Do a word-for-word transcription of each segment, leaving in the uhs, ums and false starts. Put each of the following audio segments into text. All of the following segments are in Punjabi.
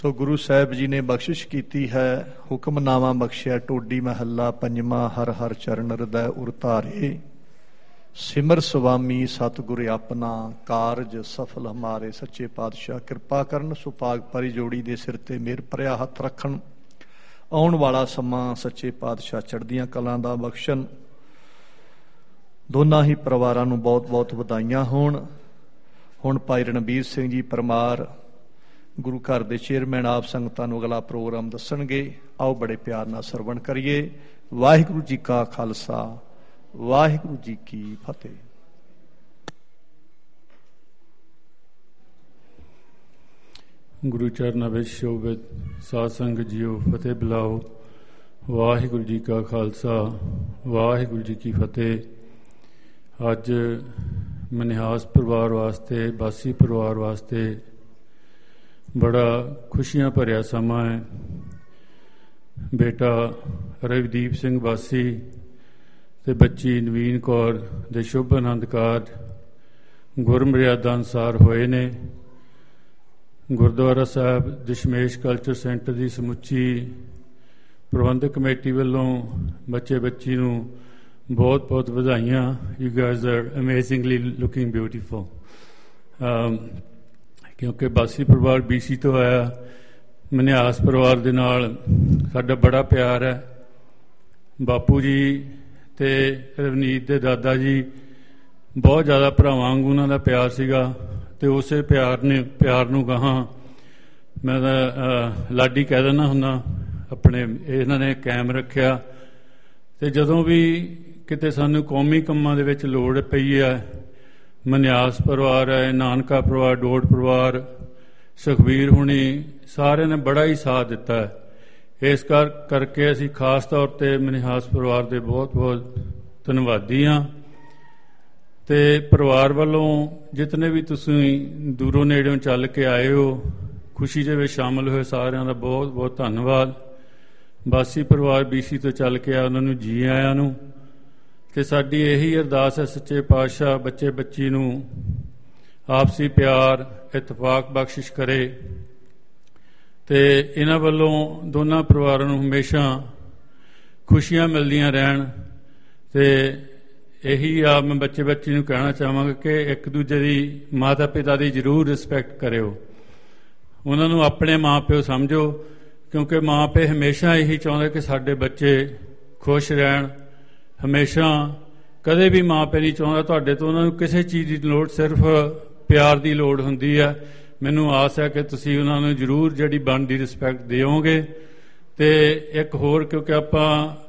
ਸੋ ਗੁਰੂ ਸਾਹਿਬ ਜੀ ਨੇ ਬਖਸ਼ਿਸ਼ ਕੀਤੀ ਹੈ। ਹੁਕਮਨਾਮਾ ਬਖਸ਼ਿਆ ਟੋਡੀ ਮਹੱਲਾ ਪੰਜਵਾਂ। ਹਰ ਹਰ ਚਰਨ ਹਿਰਦੈ ਉਰ ਧਾਰੇ, ਸਿਮਰ ਸੁਆਮੀ ਸਤਿਗੁਰ ਆਪਣਾ, ਕਾਰਜ ਸਫਲ ਹਮਾਰੇ। ਸੱਚੇ ਪਾਤਸ਼ਾਹ ਕਿਰਪਾ ਕਰਨ, ਸੁਭਾਗ ਭਰੀ ਜੋੜੀ ਦੇ ਸਿਰ ਤੇ ਮਿਹਰ ਭਰਿਆ ਹੱਥ ਰੱਖਣ। ਆਉਣ ਵਾਲਾ ਸਮਾਂ ਸੱਚੇ ਪਾਤਸ਼ਾਹ ਚੜ੍ਹਦੀਆਂ ਕਲਾਂ ਦਾ ਬਖਸ਼ਣ। ਦੋਨਾਂ ਹੀ ਪਰਿਵਾਰਾਂ ਨੂੰ ਬਹੁਤ ਬਹੁਤ ਵਧਾਈਆਂ ਹੋਣ। ਹੁਣ ਭਾਈ ਰਣਬੀਰ ਸਿੰਘ ਜੀ ਪਰਮਾਰ ਗੁਰੂ ਘਰ ਦੇ ਚੇਅਰਮੈਨ ਆਪ ਸੰਗਤਾਂ ਨੂੰ ਅਗਲਾ ਪ੍ਰੋਗਰਾਮ ਦੱਸਣਗੇ। ਆਓ ਬੜੇ ਪਿਆਰ ਨਾਲ ਸਰਵਣ ਕਰੀਏ। ਵਾਹਿਗੁਰੂ ਜੀ ਕਾ ਖਾਲਸਾ, ਵਾਹਿਗੁਰੂ ਜੀ ਕੀ ਫਤਿਹ। ਗੁਰੂ ਚਰਨਾਂ ਵਿੱਚ ਸ਼ੋਭਿਤ ਸਾਧ ਸੰਗਤ ਜੀਓ, ਫਤਿਹ ਬੁਲਾਓ। ਵਾਹਿਗੁਰੂ ਜੀ ਕਾ ਖਾਲਸਾ, ਵਾਹਿਗੁਰੂ ਜੀ ਕੀ ਫਤਿਹ। ਅੱਜ ਮਨਿਹਾਸ ਪਰਿਵਾਰ ਵਾਸਤੇ, ਬਾਸੀ ਪਰਿਵਾਰ ਵਾਸਤੇ ਬੜਾ ਖੁਸ਼ੀਆਂ ਭਰਿਆ ਸਮਾਂ ਹੈ। ਬੇਟਾ ਰਵੀਦੀਪ ਸਿੰਘ ਬਾਸੀ ਤੇ ਬੱਚੀ ਨਵੀਨ ਕੌਰ ਦੇ ਸ਼ੁਭ ਆਨੰਦ ਕਾਰਜ ਗੁਰਮਰਿਆਦਾ ਅਨੁਸਾਰ ਹੋਏ ਨੇ। ਗੁਰਦੁਆਰਾ ਸਾਹਿਬ ਦਸ਼ਮੇਸ਼ ਕਲਚਰ ਸੈਂਟਰ ਦੀ ਸਮੁੱਚੀ ਪ੍ਰਬੰਧਕ ਕਮੇਟੀ ਵੱਲੋਂ ਬੱਚੇ ਬੱਚੀ ਨੂੰ ਬਹੁਤ ਬਹੁਤ ਵਧਾਈਆਂ। You guys R ਅਮੇਜ਼ਿੰਗਲੀ looking beautiful. ਕਿਉਂਕਿ ਬਾਸੀ ਪਰਿਵਾਰ ਬੀ ਸੀ ਤੋਂ ਆਇਆ, ਮਨਿਆਸ ਪਰਿਵਾਰ ਦੇ ਨਾਲ ਸਾਡਾ ਬੜਾ ਪਿਆਰ ਹੈ। ਬਾਪੂ ਜੀ ਤੇ ਰਵਨੀਤ ਦੇ ਦਾਦਾ ਜੀ ਬਹੁਤ ਜ਼ਿਆਦਾ ਭਰਾਵਾਂ ਵਾਂਗੂ ਉਹਨਾਂ ਦਾ ਪਿਆਰ ਸੀਗਾ, ਤੇ ਉਸੇ ਪਿਆਰ ਨੇ ਪਿਆਰ ਨੂੰ ਗਾਹਾਂ ਮੈਂ ਤਾਂ ਲਾਡੀ ਕਹਿ ਦਿੰਦਾ ਹੁੰਦਾ ਆਪਣੇ। ਇਹਨਾਂ ਨੇ ਕਾਇਮ ਰੱਖਿਆ, ਤੇ ਜਦੋਂ ਵੀ ਕਿਤੇ ਸਾਨੂੰ ਕੌਮੀ ਕੰਮਾਂ ਦੇ ਵਿੱਚ ਲੋੜ ਪਈ ਹੈ, ਮਨਿਆਸ ਪਰਿਵਾਰ ਹੈ, ਨਾਨਕਾ ਪਰਿਵਾਰ, ਡੋਡ ਪਰਿਵਾਰ, ਸੁਖਬੀਰ ਹੁਣੀ, ਸਾਰਿਆਂ ਨੇ ਬੜਾ ਹੀ ਸਾਥ ਦਿੱਤਾ ਹੈ। ਇਸ ਕਰ ਕਰਕੇ ਅਸੀਂ ਖਾਸ ਤੌਰ 'ਤੇ ਮਨਿਹਾਸ ਪਰਿਵਾਰ ਦੇ ਬਹੁਤ ਬਹੁਤ ਧੰਨਵਾਦੀ ਹਾਂ। ਤੇ ਪਰਿਵਾਰ ਵੱਲੋਂ ਜਿਤਨੇ ਵੀ ਤੁਸੀਂ ਦੂਰੋਂ ਨੇੜਿਓਂ ਚੱਲ ਕੇ ਆਏ ਹੋ, ਖੁਸ਼ੀ ਦੇ ਵਿੱਚ ਸ਼ਾਮਲ ਹੋਏ, ਸਾਰਿਆਂ ਦਾ ਬਹੁਤ ਬਹੁਤ ਧੰਨਵਾਦ। ਬਾਸੀ ਪਰਿਵਾਰ ਬੀ ਸੀ ਤੋਂ ਚੱਲ ਕੇ ਆ, ਉਹਨਾਂ ਨੂੰ ਜੀ ਆਇਆਂ ਨੂੰ। ਤੇ ਸਾਡੀ ਇਹੀ ਅਰਦਾਸ ਹੈ ਸੱਚੇ ਪਾਤਸ਼ਾਹ ਬੱਚੇ ਬੱਚੀ ਨੂੰ ਆਪਸੀ ਪਿਆਰ ਇਤਫਾਕ ਬਖਸ਼ਿਸ਼ ਕਰੇ, ਤੇ ਇਹਨਾਂ ਵੱਲੋਂ ਦੋਨਾਂ ਪਰਿਵਾਰਾਂ ਨੂੰ ਹਮੇਸ਼ਾ ਖੁਸ਼ੀਆਂ ਮਿਲਦੀਆਂ ਰਹਿਣ। ਤੇ ਇਹੀ ਆ ਮੈਂ ਬੱਚੇ ਬੱਚੀ ਨੂੰ ਕਹਿਣਾ ਚਾਹਾਂਗਾ ਕਿ ਇੱਕ ਦੂਜੇ ਦੀ, ਮਾਤਾ ਪਿਤਾ ਦੀ ਜ਼ਰੂਰ ਰਿਸਪੈਕਟ ਕਰਿਓ, ਉਹਨਾਂ ਨੂੰ ਆਪਣੇ ਮਾਂ ਪਿਓ ਸਮਝੋ, ਕਿਉਂਕਿ ਮਾਂ ਪਿਓ ਹਮੇਸ਼ਾ ਇਹੀ ਚਾਹੁੰਦੇ ਕਿ ਸਾਡੇ ਬੱਚੇ ਖੁਸ਼ ਰਹਿਣ। ਹਮੇਸ਼ਾ ਕਦੇ ਵੀ ਮਾਂ ਪਿਓ ਨਹੀਂ ਚਾਹੁੰਦਾ ਤੁਹਾਡੇ ਤੋਂ ਉਹਨਾਂ ਨੂੰ ਕਿਸੇ ਚੀਜ਼ ਦੀ ਲੋੜ, ਸਿਰਫ ਪਿਆਰ ਦੀ ਲੋੜ ਹੁੰਦੀ ਹੈ। ਮੈਨੂੰ ਆਸ ਹੈ ਕਿ ਤੁਸੀਂ ਉਹਨਾਂ ਨੂੰ ਜ਼ਰੂਰ ਜਿਹੜੀ ਬਣਦੀ ਰਿਸਪੈਕਟ ਦਿਓਗੇ। ਤੇ ਇੱਕ ਹੋਰ, ਕਿਉਂਕਿ ਆਪਾਂ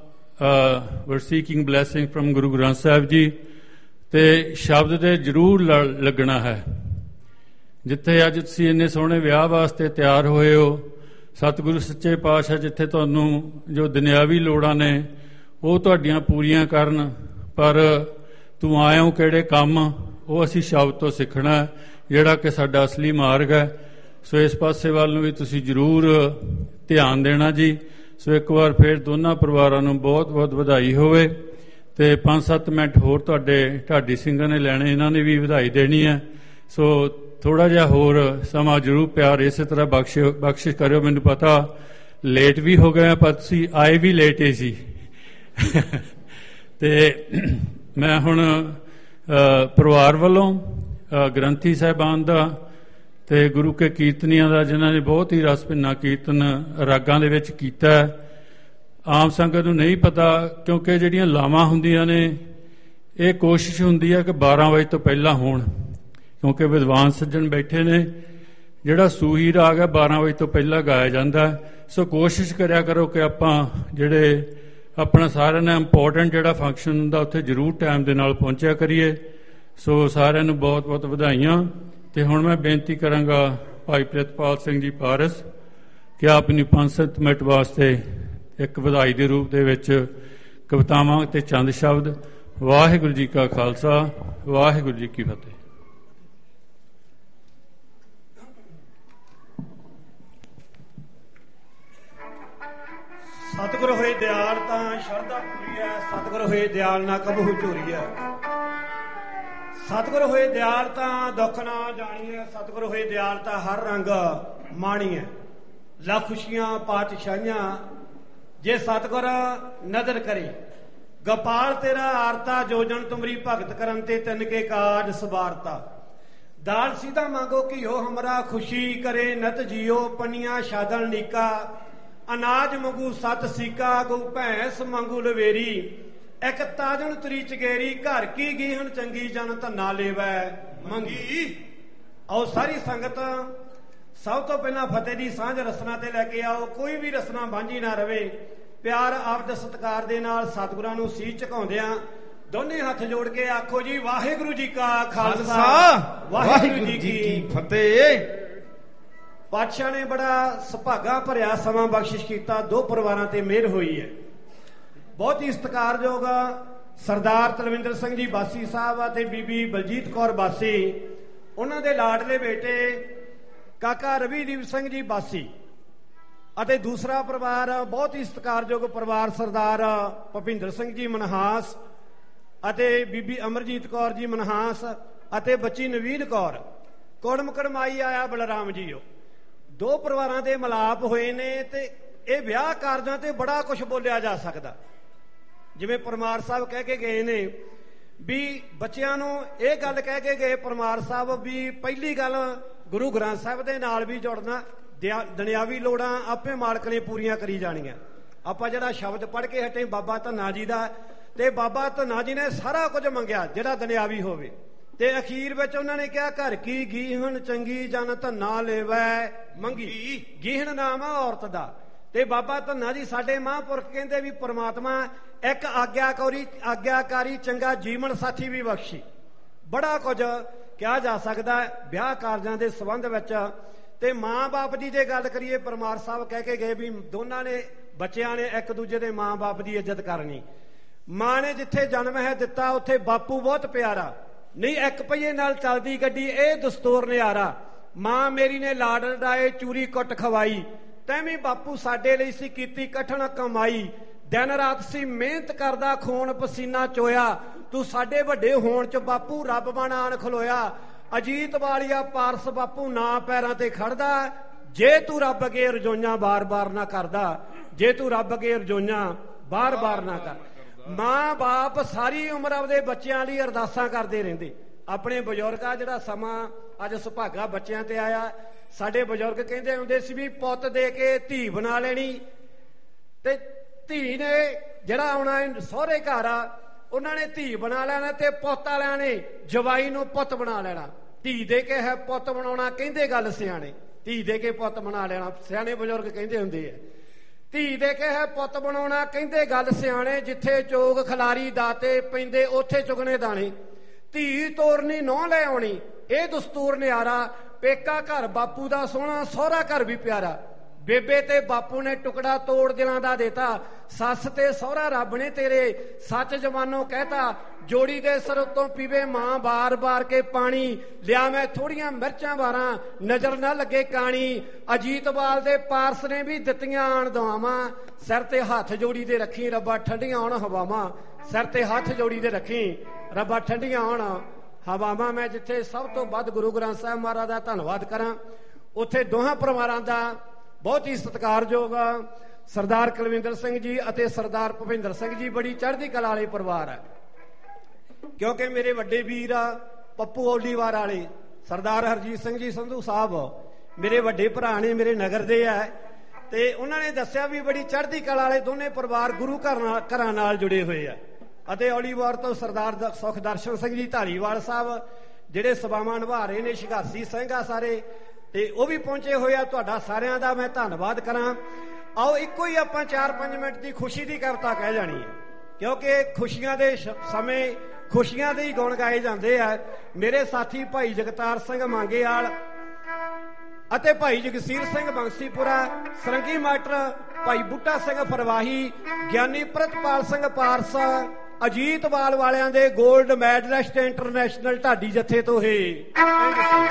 ਵਰ seeking blessing firm Guru Granth Sahib ji, ਤੇ ਸ਼ਬਦ ਦੇ ਜ਼ਰੂਰ ਲੱਗਣਾ ਹੈ। ਜਿੱਥੇ ਅੱਜ ਤੁਸੀਂ ਇੰਨੇ ਸੋਹਣੇ ਵਿਆਹ ਵਾਸਤੇ ਤਿਆਰ ਹੋਏ ਹੋ, ਸਤਿਗੁਰੂ ਸੱਚੇ ਪਾਤਸ਼ਾਹ ਜਿੱਥੇ ਤੁਹਾਨੂੰ ਜੋ ਦੁਨਿਆਵੀ ਲੋੜਾਂ ਨੇ ਉਹ ਤੁਹਾਡੀਆਂ ਪੂਰੀਆਂ ਕਰਨ, ਪਰ ਤੂੰ ਆਇਓ ਕਿਹੜੇ ਕੰਮ, ਉਹ ਅਸੀਂ ਸ਼ਬਦ ਤੋਂ ਸਿੱਖਣਾ, ਜਿਹੜਾ ਕਿ ਸਾਡਾ ਅਸਲੀ ਮਾਰਗ ਹੈ। ਸੋ ਇਸ ਪਾਸੇ ਵੱਲ ਨੂੰ ਵੀ ਤੁਸੀਂ ਜ਼ਰੂਰ ਧਿਆਨ ਦੇਣਾ ਜੀ। ਸੋ ਇੱਕ ਵਾਰ ਫਿਰ ਦੋਨਾਂ ਪਰਿਵਾਰਾਂ ਨੂੰ ਬਹੁਤ ਬਹੁਤ ਵਧਾਈ ਹੋਵੇ। ਤੇ ਪੰਜ ਸੱਤ ਮਿੰਟ ਹੋਰ ਤੁਹਾਡੇ ਢਾਡੀ ਸਿੰਘਾਂ ਨੇ ਲੈਣੇ, ਇਹਨਾਂ ਨੇ ਵੀ ਵਧਾਈ ਦੇਣੀ ਹੈ। ਸੋ ਥੋੜ੍ਹਾ ਜਿਹਾ ਹੋਰ ਸਮਾਂ ਜ਼ਰੂਰ ਪਿਆਰ ਇਸੇ ਤਰ੍ਹਾਂ ਬਖਸ਼ ਬਖਸ਼ਿਸ਼ ਕਰਿਓ। ਮੈਨੂੰ ਪਤਾ ਲੇਟ ਵੀ ਹੋ ਗਏ, ਪਰ ਤੁਸੀਂ ਆਏ ਵੀ ਲੇਟ ਹੀ ਸੀ। ਤੇ ਮੈਂ ਹੁਣ ਪਰਿਵਾਰ ਵੱਲੋਂ ਗ੍ਰੰਥੀ ਸਾਹਿਬਾਨ ਦਾ ਤੇ ਗੁਰੂ ਕੇ ਕੀਰਤਨੀਆਂ ਦਾ, ਜਿਨ੍ਹਾਂ ਨੇ ਬਹੁਤ ਹੀ ਰਸ ਭਿੰਨਾ ਕੀਰਤਨ ਰਾਗਾਂ ਦੇ ਵਿੱਚ ਕੀਤਾ, ਆਮ ਸੰਗਤ ਨੂੰ ਨਹੀਂ ਪਤਾ, ਕਿਉਂਕਿ ਜਿਹੜੀਆਂ ਲਾਵਾਂ ਹੁੰਦੀਆਂ ਨੇ ਇਹ ਕੋਸ਼ਿਸ਼ ਹੁੰਦੀ ਹੈ ਕਿ ਬਾਰਾਂ ਵਜੇ ਤੋਂ ਪਹਿਲਾਂ ਹੋਣ, ਕਿਉਂਕਿ ਵਿਦਵਾਨ ਸੱਜਣ ਬੈਠੇ ਨੇ। ਜਿਹੜਾ ਸੂਹੀ ਰਾਗ ਹੈ ਬਾਰਾਂ ਵਜੇ ਤੋਂ ਪਹਿਲਾਂ ਗਾਇਆ ਜਾਂਦਾ। ਸੋ ਕੋਸ਼ਿਸ਼ ਕਰਿਆ ਕਰੋ ਕਿ ਆਪਾਂ ਜਿਹੜੇ ਆਪਣਾ ਸਾਰਿਆਂ ਨੇ ਇੰਪੋਰਟੈਂਟ ਜਿਹੜਾ ਫੰਕਸ਼ਨ ਹੁੰਦਾ ਉੱਥੇ ਜ਼ਰੂਰ ਟਾਈਮ ਦੇ ਨਾਲ ਪਹੁੰਚਿਆ ਕਰੀਏ। ਸੋ ਸਾਰਿਆਂ ਨੂੰ ਬਹੁਤ ਬਹੁਤ ਵਧਾਈਆਂ। ਤੇ ਹੁਣ ਮੈਂ ਬੇਨਤੀ ਕਰਾਂਗਾ ਭਾਈ ਪ੍ਰਿਤਪਾਲ ਸਿੰਘ ਜੀ ਪਾਰਸ ਕਿ ਆਪ ਨੂੰ ਪੰਜ ਸੱਤ ਮਿੰਟ ਵਾਸਤੇ ਇੱਕ ਵਧਾਈ ਦੇ ਰੂਪ ਦੇ ਵਿੱਚ ਕਵਿਤਾਵਾਂ ਤੇ ਚੰਦ ਸ਼ਬਦ। ਵਾਹਿਗੁਰੂ ਜੀ ਕਾ ਖਾਲਸਾ, ਵਾਹਿਗੁਰੂ ਜੀ ਕੀ ਫਤਿਹ। ਸਤਿਗੁਰ ਹੋਏ ਦਿਆਲ ਤਾਂ ਸ਼ਰਧਾ ਪੂਰੀ ਹੈ, ਸਤਿਗੁਰ ਹੋਏ ਦਿਆਲ ਨਾ ਕਬਹੂ ਝੂਰੀ ਹੈ। ਸਤਿਗੁਰ ਹੋਏ ਦਿਆਲ ਤਾਂ ਦੁੱਖ ਨਾ ਜਾਣੀ ਹੈ, ਸਤਿਗੁਰ ਹੋਏ ਦਿਆਲ ਤਾਂ ਹਰ ਰੰਗ ਮਾਣੀ ਹੈ। ਲੱਖ ਖੁਸ਼ੀਆਂ ਪਾਤਸ਼ਾਹੀਆਂ ਜੇ ਸਤਿਗੁਰ ਨਦਰ ਕਰੇ। ਗੋਪਾਲ ਤੇਰਾ ਆਰਤਾ ਜੋਜਨ ਤੁਮਰੀ ਭਗਤ ਕਰਨ ਤੇ ਤਿੰਨ ਕੇ ਕਾਜ ਸਵਾਰਤਾ। ਦਾਲ ਸੀਧਾ ਮੰਗੋ ਘਿਓ ਹਮਰਾ ਖੁਸ਼ੀ ਕਰੇ ਨਤ ਜੀਓ ਪਨੀਆਂ ਸ਼ਾਦਲ ਨੀਕਾ। ਅਨਾਜ ਮੰਗੂ ਸਤ ਸੀਕਾ ਗਊ ਭੈਂਸ ਮੰਗੂ ਲਵੇਰੀ। ਇੱਕ ਤਾਜਣ ਤਰੀ ਚਗੇਰੀ ਘਰ ਕੀ ਗੀਹਣ ਚੰਗੀ ਜਨ ਧੰਨਾ ਲੈਵੈ ਮੰਗੀ। ਆਓ ਸਾਰੀ ਸੰਗਤ ਸਭ ਤੋਂ ਪਹਿਲਾਂ ਫਤਿਹ ਦੀ ਸਾਂਝ ਰਸਨਾ ਤੇ ਲੈ ਕੇ ਆਓ। ਕੋਈ ਵੀ ਰਸਨਾ ਵਾਂਝੀ ਨਾ ਰਵੇ। ਪਿਆਰ ਆਬਦ ਸਤਿਕਾਰ ਦੇ ਨਾਲ ਸਤਿਗੁਰਾਂ ਨੂੰ ਸੀਸ ਝੁਕਾਉਂਦਿਆਂ ਦੋਨੇ ਹੱਥ ਜੋੜ ਕੇ ਆਖੋ ਜੀ ਵਾਹਿਗੁਰੂ ਜੀ ਕਾ ਖਾਲਸਾ ਵਾਹਿਗੁਰੂ ਜੀ ਕੀ ਫਤਿਹ। ਪਾਤਸ਼ਾਹ ਨੇ ਬੜਾ ਸੁਭਾਗਾ ਭਰਿਆ ਸਮਾਂ ਬਖਸ਼ਿਸ਼ ਕੀਤਾ। ਦੋ ਪਰਿਵਾਰਾਂ ਤੇ ਮਿਹਰ ਹੋਈ ਹੈ। ਬਹੁਤ ਹੀ ਸਤਿਕਾਰਯੋਗ ਸਰਦਾਰ ਤਲਵਿੰਦਰ ਸਿੰਘ ਜੀ ਬਾਸੀ ਸਾਹਿਬ ਅਤੇ ਬੀਬੀ ਬਲਜੀਤ ਕੌਰ ਬਾਸੀ, ਉਹਨਾਂ ਦੇ ਲਾਡਲੇ ਬੇਟੇ ਕਾਕਾ ਰਵੀਦੀਪ ਸਿੰਘ ਜੀ ਬਾਸੀ, ਅਤੇ ਦੂਸਰਾ ਪਰਿਵਾਰ ਬਹੁਤ ਹੀ ਸਤਿਕਾਰਯੋਗ ਪਰਿਵਾਰ ਸਰਦਾਰ ਭੁਪਿੰਦਰ ਸਿੰਘ ਜੀ ਮਨਹਾਸ ਅਤੇ ਬੀਬੀ ਅਮਰਜੀਤ ਕੌਰ ਜੀ ਮਨਹਾਸ ਅਤੇ ਬੱਚੀ ਨਵੀਨ ਕੌਰ। ਕੁੜਮ ਕੜਮਾਈ ਆਇਆ ਬਲਰਾਮ ਜੀਓ। ਦੋ ਪਰਿਵਾਰਾਂ ਦੇ ਮਿਲਾਪ ਹੋਏ ਨੇ ਤੇ ਇਹ ਵਿਆਹ ਕਾਰਜਾਂ ਤੇ ਬੜਾ ਕੁਝ ਬੋਲਿਆ ਜਾ ਸਕਦਾ। ਜਿਵੇਂ ਪਰਮਾਰ ਸਾਹਿਬ ਕਹਿ ਕੇ ਗਏ ਨੇ ਵੀ ਬੱਚਿਆਂ ਨੂੰ ਇਹ ਗੱਲ ਕਹਿ ਕੇ ਗਏ ਪਰਮਾਰ ਸਾਹਿਬ ਵੀ ਪਹਿਲੀ ਗੱਲ ਗੁਰੂ ਗ੍ਰੰਥ ਸਾਹਿਬ ਦੇ ਨਾਲ ਵੀ ਜੁੜਨਾ, ਦੁਨਿਆਵੀ ਲੋੜਾਂ ਆਪੇ ਮਾਲਕ ਨੇ ਪੂਰੀਆਂ ਕਰੀ ਜਾਣੀਆਂ। ਆਪਾਂ ਜਿਹੜਾ ਸ਼ਬਦ ਪੜ੍ਹ ਕੇ ਹਟੇ ਬਾਬਾ ਧੰਨਾ ਜੀ ਦਾ, ਤੇ ਬਾਬਾ ਧੰਨਾ ਜੀ ਨੇ ਸਾਰਾ ਕੁਝ ਮੰਗਿਆ ਜਿਹੜਾ ਦੁਨਿਆਵੀ ਹੋਵੇ, ਤੇ ਅਖੀਰ ਵਿੱਚ ਉਹਨਾਂ ਨੇ ਕਿਹਾ ਘਰ ਕੀ ਗੀਹਣ ਚੰਗੀ ਜਨ ਧੰਨਾ ਲੈਵੈ ਮੰਗੀ। ਗੀਹਣ ਨਾਮ ਆ ਔਰਤ ਦਾ। ਤੇ ਬਾਬਾ ਧੰਨਾ ਜੀ ਸਾਡੇ ਮਹਾਂਪੁਰਖ ਕਹਿੰਦੇ ਵੀ ਪ੍ਰਮਾਤਮਾ ਇੱਕ ਆਗਿਆਕਾਰੀ ਆਗਿਆਕਾਰੀ ਚੰਗਾ ਜੀਵਨ ਸਾਥੀ ਵੀ ਬਖਸ਼ੀ। ਬੜਾ ਕੁਝ ਕਿਹਾ ਜਾ ਸਕਦਾ ਵਿਆਹ ਕਾਰਜਾਂ ਦੇ ਸੰਬੰਧ ਵਿੱਚ। ਤੇ ਮਾਂ ਬਾਪ ਦੀ ਜੇ ਗੱਲ ਕਰੀਏ, ਪਰਮਾਰ ਸਾਹਿਬ ਕਹਿ ਕੇ ਗਏ ਵੀ ਦੋਨਾਂ ਨੇ ਬੱਚਿਆਂ ਨੇ ਇੱਕ ਦੂਜੇ ਦੇ ਮਾਂ ਬਾਪ ਦੀ ਇੱਜ਼ਤ ਕਰਨੀ। ਮਾਂ ਨੇ ਜਿੱਥੇ ਜਨਮ ਹੈ ਦਿੱਤਾ ਉੱਥੇ ਬਾਪੂ ਬਹੁਤ ਪਿਆਰਾ, ਨਹੀਂ ਇੱਕ ਪਹੀਏ ਨਾਲ ਚੱਲਦੀ ਗੱਡੀ ਇਹ ਦਸਤੂਰ ਨਿਆਰਾ। ਮਾਂ ਮੇਰੀ ਨੇ ਲਾਡ ਲਡਾਏ ਚੂਰੀ ਕੁੱਟ ਖਵਾਈ, ਤੈਵੇਂ ਬਾਪੂ ਸਾਡੇ ਲਈ ਸੀ ਕੀਤੀ ਕਠਨ ਕਮਾਈ। ਦਿਨ ਰਾਤ ਸੀ ਮਿਹਨਤ ਕਰਦਾ ਖੂਨ ਪਸੀਨਾ ਚੋਇਆ, ਤੂੰ ਸਾਡੇ ਵੱਡੇ ਹੋਣ ਚ ਬਾਪੂ ਰੱਬ ਬਣ ਆਣ ਖਲੋਇਆ। ਅਜੀਤ ਵਾਲੀਆ ਪਾਰਸ ਬਾਪੂ ਨਾ ਪੈਰਾਂ ਤੇ ਖੜਦਾ, ਜੇ ਤੂੰ ਰੱਬ ਅੱਗੇ ਰਜੋਈਆਂ ਬਾਰ ਬਾਰ ਨਾ ਕਰਦਾ, ਜੇ ਤੂੰ ਰੱਬ ਅੱਗੇ ਰਜੋਈਆਂ ਬਾਰ ਬਾਰ ਨਾ ਕਰ। ਮਾਂ ਬਾਪ ਸਾਰੀ ਉਮਰ ਆਪਦੇ ਬੱਚਿਆਂ ਲਈ ਅਰਦਾਸਾਂ ਕਰਦੇ ਰਹਿੰਦੇ। ਆਪਣੇ ਬਜ਼ੁਰਗ ਆ ਜਿਹੜਾ ਸਮਾਂ ਅੱਜ ਸੁਭਾਗਾ ਬੱਚਿਆਂ ਤੇ ਆਇਆ, ਸਾਡੇ ਬਜ਼ੁਰਗ ਕਹਿੰਦੇ ਹੁੰਦੇ ਸੀ ਵੀ ਪੁੱਤ ਦੇ ਕੇ ਧੀ ਬਣਾ ਲੈਣੀ, ਤੇ ਧੀ ਨੇ ਜਿਹੜਾ ਆਉਣਾ ਸਹੁਰੇ ਘਰ ਆ ਉਹਨਾਂ ਨੇ ਧੀ ਬਣਾ ਲੈਣਾ, ਤੇ ਪੁੱਤ ਵਾਲਿਆਂ ਨੇ ਜਵਾਈ ਨੂੰ ਪੁੱਤ ਬਣਾ ਲੈਣਾ। ਧੀ ਦੇ ਕੇ ਹੈ ਪੁੱਤ ਬਣਾਉਣਾ ਕਹਿੰਦੇ ਗੱਲ ਸਿਆਣੇ, ਧੀ ਦੇ ਕੇ ਪੁੱਤ ਬਣਾ ਲੈਣਾ ਸਿਆਣੇ ਬਜ਼ੁਰਗ ਕਹਿੰਦੇ ਹੁੰਦੇ ਆ। ਧੀ ਦੇ ਕੇ ਹੈ ਪੁੱਤ ਬਣਾਉਣਾ ਕਹਿੰਦੇ ਗੱਲ ਸਿਆਣੇ, ਜਿੱਥੇ ਚੋਗ ਖਿਲਾਰੀ ਦਾਤੇ ਪੈਂਦੇ ਉੱਥੇ ਚੁਗਣੇ ਦਾਣੇ। ਧੀ ਤੋਰਨੀ ਨਹੁੰ ਲੈ ਆਉਣੀ ਇਹ ਦਸਤੂਰ ਨਿਆਰਾ, ਪੇਕਾ ਘਰ ਬਾਪੂ ਦਾ ਸੋਹਣਾ ਸਹੁਰਾ ਘਰ ਵੀ ਪਿਆਰਾ। ਬੇਬੇ ਤੇ ਬਾਪੂ ਨੇ ਟੁਕੜਾ ਤੋੜ ਦਿਲਾਂ ਦਾ ਦੇਤਾ, ਸੱਸ ਤੇ ਸਹੁਰਾ ਰੱਬ ਨੇ ਤੇਰੇ ਸੱਚ ਜਵਾਨੋਂ ਕਹਿਤਾ। ਜੋੜੀ ਦੇ ਸਿਰ ਉੱਤੋਂ ਪੀਵੇ ਮਾਂ ਬਾਰ ਬਾਰ ਕੇ ਪਾਣੀ, ਲਿਆ ਮੈਂ ਥੋੜੀਆਂ ਮਿਰਚਾਂ ਵਾਰਾਂ ਨਜ਼ਰ ਨਾ ਲੱਗੇ ਕਾਣੀ। ਅਜੀਤਵਾਲ ਦੇ ਪਾਰਸ ਨੇ ਵੀ ਦਿੱਤੀਆਂ ਆਣ ਦੁਆਵਾਂ, ਸਿਰ ਤੇ ਹੱਥ ਜੋੜੀ ਦੇ ਰੱਖੀ ਰੱਬਾ ਠੰਡੀਆਂ ਆਉਣ ਹਵਾਵਾਂ। ਸਿਰ ਤੇ ਹੱਥ ਜੋੜੀ ਦੇ ਰੱਖੀ ਰੱਬਾ ਠੰਡੀਆਂ ਆਉਣ ਹਵਾਵਾਂ। ਮੈਂ ਜਿੱਥੇ ਸਭ ਤੋਂ ਵੱਧ ਗੁਰੂ ਗ੍ਰੰਥ ਸਾਹਿਬ ਮਹਾਰਾਜ ਦਾ ਧੰਨਵਾਦ ਕਰਾਂ, ਉੱਥੇ ਦੋਹਾਂ ਪਰਿਵਾਰਾਂ ਦਾ ਬਹੁਤ ਹੀ ਸਤਿਕਾਰਯੋਗ ਸਰਦਾਰ ਕੁਲਵਿੰਦਰ ਸਿੰਘ ਜੀ ਅਤੇ ਸਰਦਾਰ ਭੁਪਿੰਦਰ ਸਿੰਘ ਜੀ ਬੜੀ ਚੜ੍ਹਦੀ ਕਲਾ ਵਾਲੇ ਪਰਿਵਾਰ ਹੈ। ਕਿਉਂਕਿ ਮੇਰੇ ਵੱਡੇ ਵੀਰ ਆ ਪੱਪੂ ਔਲੀਵਾਰ ਵਾਲੇ ਸਰਦਾਰ ਹਰਜੀਤ ਸਿੰਘ ਜੀ ਸੰਧੂ ਸਾਹਿਬ ਮੇਰੇ ਵੱਡੇ ਭਰਾ ਨੇ, ਮੇਰੇ ਨਗਰ ਦੇ ਆ, ਤੇ ਉਹਨਾਂ ਨੇ ਦੱਸਿਆ ਵੀ ਬੜੀ ਚੜ੍ਹਦੀ ਕਲਾ ਵਾਲੇ ਦੋਨੇ ਪਰਿਵਾਰ ਗੁਰੂ ਘਰ ਨਾਲ ਘਰਾਂ ਨਾਲ ਜੁੜੇ ਹੋਏ ਆ। ਅਤੇ ਔਲੀਵਾਰ ਤੋਂ ਸਰਦਾਰ ਸੁਖਦਰਸ਼ਨ ਸਿੰਘ ਜੀ ਧਾਲੀਵਾਲ ਸਾਹਿਬ ਜਿਹੜੇ ਸੇਵਾਵਾਂ ਨਿਭਾ ਰਹੇ ਨੇ, ਸ਼ਿਘਾਸੀ ਸਿੰਘ ਆ ਸਾਰੇ, ਤੇ ਉਹ ਵੀ ਪਹੁੰਚੇ ਹੋਏ ਆ। ਤੁਹਾਡਾ ਸਾਰਿਆਂ ਦਾ ਮੈਂ ਧੰਨਵਾਦ ਕਰਾਂ। ਆਓ ਇੱਕੋ ਹੀ ਆਪਾਂ ਚਾਰ ਪੰਜ ਮਿੰਟ ਦੀ ਖੁਸ਼ੀ ਦੀ ਕਵਿਤਾ ਕਹਿ ਜਾਣੀ ਹੈ, ਕਿਉਂਕਿ ਖੁਸ਼ੀਆਂ ਦੇ ਸਮੇਂ ਖੁਸ਼ੀਆਂ ਦੇ ਹੀ ਗੁਣ ਗਾਏ ਜਾਂਦੇ ਆ। ਮੇਰੇ ਸਾਥੀ ਭਾਈ ਜਗਤਾਰ ਸਿੰਘ ਮੰਗੇਵਾਲ ਅਤੇ ਭਾਈ ਜਗਸੀਰ ਸਿੰਘ ਬੰਸੀਪੁਰਾ, ਸਰੰਗੀ ਮਾਸਟਰ ਭਾਈ ਬੂਟਾ ਸਿੰਘ ਫਰਵਾਹੀ, ਗਿਆਨੀ ਪ੍ਰਿਤਪਾਲ ਸਿੰਘ ਪਾਰਸ, ਅਜੀਤਵਾਲ ਵਾਲਿਆਂ ਦੇ ਗੋਲਡ ਮੈਡਲਿਸਟ ਇੰਟਰਨੈਸ਼ਨਲ ਢਾਡੀ ਜੱਥੇ ਤੋਂ ਹੈ।